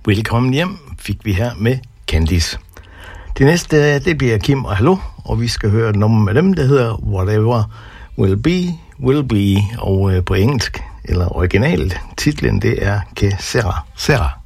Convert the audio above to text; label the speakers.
Speaker 1: Velkommen hjem fik vi her med Candice. Det næste, det bliver Kim og Hallo, og vi skal høre et nummer med dem, der hedder Whatever Will Be, Will Be, og på engelsk, eller originalt, titlen det er Que Sera, Sera.